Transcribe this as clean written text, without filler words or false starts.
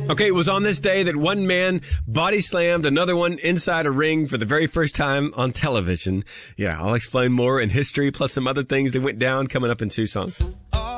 Okay, it was on this day that one man body slammed another one inside a ring for the very first time on television. Yeah, I'll explain more in history plus some other things that went down coming up in 2 songs.